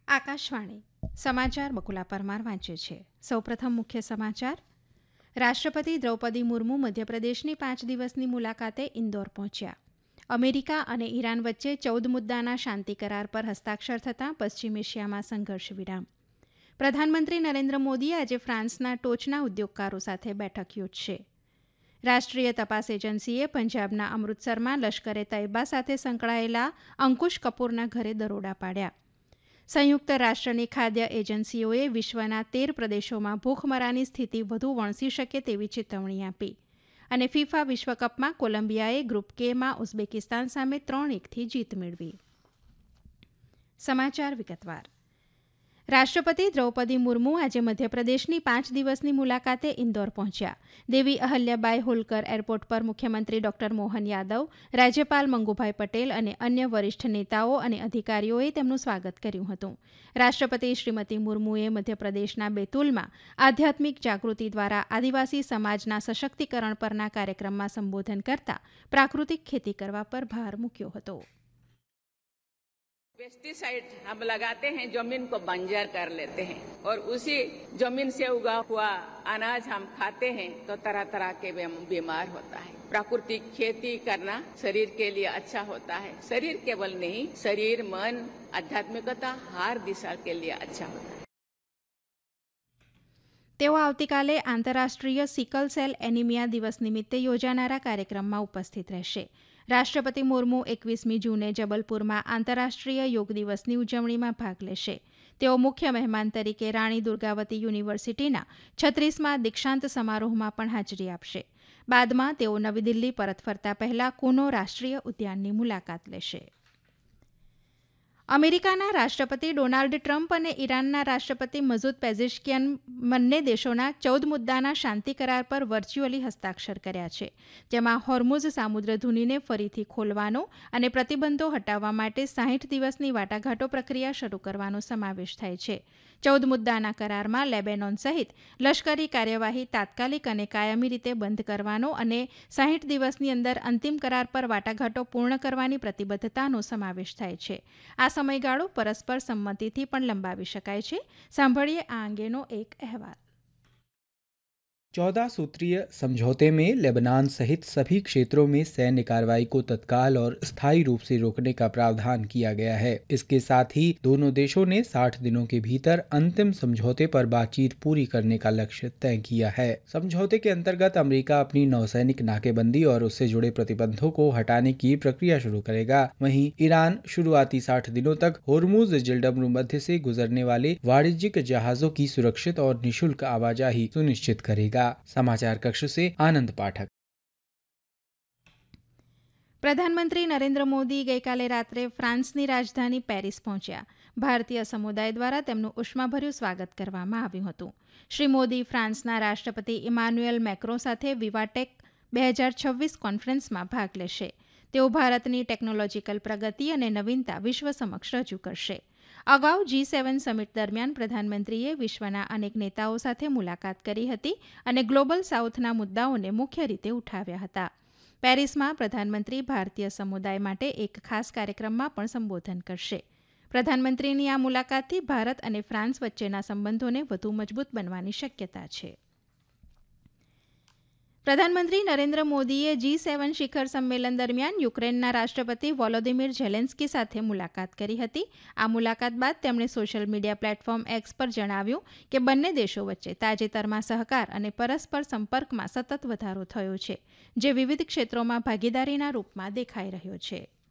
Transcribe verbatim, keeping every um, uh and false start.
આકાશવાણી સમાચાર બકુલા પરમાર વાંચે છે. સૌપ્રથમ મુખ્ય સમાચાર. રાષ્ટ્રપતિ દ્રૌપદી મુર્મુ મધ્યપ્રદેશની પાંચ દિવસની મુલાકાતે ઇન્દોર પહોંચ્યા. અમેરિકા અને ઈરાન વચ્ચે ચૌદ મુદ્દાના શાંતિ કરાર પર હસ્તાક્ષર થતાં પશ્ચિમ એશિયામાં સંઘર્ષ વિરામ. પ્રધાનમંત્રી નરેન્દ્ર મોદીએ આજે ફ્રાન્સના ટોચના ઉદ્યોગકારો સાથે બેઠક યોજશે. રાષ્ટ્રીય તપાસ એજન્સીએ પંજાબના અમૃતસરમાં લશ્કરે તૈયબા સાથે સંકળાયેલા અંકુશ કપૂરના ઘરે દરોડા પાડ્યા. સંયુક્ત રાષ્ટ્રની ખાદ્ય એજન્સીઓએ વિશ્વના તેર પ્રદેશોમાં ભૂખમરાની સ્થિતિ વધુ વણસી શકે તેવી ચેતવણી આપી. અને ફિફા વિશ્વકપમાં કોલંબિયાએ ગ્રુપ કેમાં ઉઝબેકિસ્તાન સામે ત્રણ એકથી જીત મેળવી. સમાચાર વિગતવાર. રાષ્ટ્રપતિ દ્રૌપદી મુર્મુ આજે મધ્યપ્રદેશની પાંચ દિવસની મુલાકાતે ઇન્દોર પહોંચ્યા. દેવી અહલ્યાબાઈ હોલકર એરપોર્ટ પર મુખ્યમંત્રી ડોક્ટર મોહન યાદવ, રાજ્યપાલ મંગુભાઈ પટેલ અને અન્ય વરિષ્ઠ નેતાઓ અને અધિકારીઓએ તેમનું સ્વાગત કર્યું હતું. રાષ્ટ્રપતિ શ્રીમતી મુર્મુએ મધ્યપ્રદેશના બેતુલમાં આધ્યાત્મિક જાગૃતિ દ્વારા આદિવાસી સમાજના સશક્તિકરણ પરના કાર્યક્રમમાં સંબોધન કરતા પ્રાકૃતિક ખેતી કરવા પર ભાર મૂક્યો હતો. पेस्टिसाइड हम लगाते हैं, जमीन को बंजर कर लेते हैं और उसी जमीन से उगा हुआ अनाज हम खाते हैं तो तरह तरह के बीमार होता है. प्राकृतिक खेती करना शरीर के लिए अच्छा होता है. शरीर केवल नहीं, शरीर मन आध्यात्मिकता हर दिशा के लिए अच्छा होता है. તેઓ આવતીકાલે આંતરરાષ્ટ્રીય સિકલ સેલ એનિમિયા દિવસ નિમિત્તે યોજાનારા કાર્યક્રમમાં ઉપસ્થિત રહેશે. રાષ્ટ્રપતિ મુર્મુ એકવીસમી જૂને જબલપુરમાં આંતરરાષ્ટ્રીય યોગ દિવસની ઉજવણીમાં ભાગ લેશે. તેઓ મુખ્ય મહેમાન તરીકે રાણી દુર્ગાવતી યુનિવર્સિટીના છત્રીસમાં દીક્ષાંત સમારોહમાં પણ હાજરી આપશે. બાદમાં તેઓ નવી દિલ્હી પરત ફરતા પહેલા કુનો રાષ્ટ્રીય ઉદ્યાનની મુલાકાત લેશે. અમેરિકાના રાષ્ટ્રપતિ ડોનાલ્ડ ટ્રમ્પ અને ઈરાનના રાષ્ટ્રપતિ મસૂદ પેઝેશ્કિયન બંને દેશોના ચૌદ મુદ્દાના શાંતિ કરાર પર વર્ચ્યુઅલી હસ્તાક્ષર કર્યા છે, જેમાં હોર્મુઝ સામુદ્રધુનીને ફરીથી ખોલવાનો અને પ્રતિબંધો હટાવવા માટે સાહીઠ દિવસની વાટાઘાટો પ્રક્રિયા શરૂ કરવાનો સમાવેશ થાય છે. ચૌદ મુદ્દાના કરારમાં લેબેનોન સહિત લશ્કરી કાર્યવાહી તાત્કાલિક અને કાયમી રીતે બંધ કરવાનો અને સાહીઠ દિવસની અંદર અંતિમ કરાર પર વાટાઘાટો પૂર્ણ કરવાની પ્રતિબદ્ધતાનો સમાવેશ થાય છે. આ સમયગાળો પરસ્પર સંમતિથી પણ લંબાવી શકાય છે. સાંભળીએ આ અંગેનો એક અહેવાલ. चौदह सूत्रीय समझौते में लेबनान सहित सभी क्षेत्रों में सैन्य कार्रवाई को तत्काल और स्थायी रूप से रोकने का प्रावधान किया गया है. इसके साथ ही दोनों देशों ने साठ दिनों के भीतर अंतिम समझौते पर बातचीत पूरी करने का लक्ष्य तय किया है. समझौते के अंतर्गत अमेरिका अपनी नौसैनिक नाकेबंदी और उससे जुड़े प्रतिबंधों को हटाने की प्रक्रिया शुरू करेगा. वहीं ईरान शुरुआती साठ दिनों तक होर्मुज जलडमरू मध्य से गुजरने वाले वाणिज्यिक जहाजों की सुरक्षित और निःशुल्क आवाजाही सुनिश्चित करेगा. समाचार कक्ष से आनंद पाठक. પ્રધાનમંત્રી નરેન્દ્ર મોદી ગઈકાલે રાત્રે ફ્રાન્સની રાજધાની પેરિસ પહોંચ્યા. ભારતીય સમુદાય દ્વારા તેમનું ઉષ્માભર્યું સ્વાગત કરવામાં આવ્યું હતું. શ્રી મોદી ફ્રાન્સના રાષ્ટ્રપતિ ઇમાન્યુએલ મેક્રો સાથે વિવાટેક બે હજાર છવ્વીસ કોન્ફરન્સમાં ભાગ લેશે. તેઓ ભારતની ટેકનોલોજીકલ પ્રગતિ અને નવીનતા વિશ્વ સમક્ષ રજૂ કરશે. અગાઉ જી સેવન સમિટ દરમિયાન પ્રધાનમંત્રીએ વિશ્વના અનેક નેતાઓ સાથે મુલાકાત કરી હતી અને ગ્લોબલ સાઉથના મુદ્દાઓને મુખ્ય રીતે ઉઠાવ્યા હતા. પેરિસમાં પ્રધાનમંત્રી ભારતીય સમુદાય માટે એક ખાસ કાર્યક્રમમાં પણ સંબોધન કરશે. પ્રધાનમંત્રીની આ મુલાકાતથી ભારત અને ફ્રાન્સ વચ્ચેના સંબંધોને વધુ મજબૂત બનવાની શક્યતા છે. પ્રધાનમંત્રી નરેન્દ્ર મોદીએ જી સેવન શિખર સંમેલન દરમિયાન યુક્રેનના રાષ્ટ્રપતિ વોલોદિમીર ઝેલેન્સ્કી સાથે મુલાકાત કરી હતી. આ મુલાકાત બાદ તેમણે સોશિયલ મીડિયા પ્લેટફોર્મ એક્સ પર જણાવ્યું કે બંને દેશો વચ્ચે તાજેતરમાં સહકાર અને પરસ્પર સંપર્કમાં સતત વધારો થયો છે, જે વિવિધ ક્ષેત્રોમાં ભાગીદારીના રૂપમાં દેખાઈ રહ્યો છે.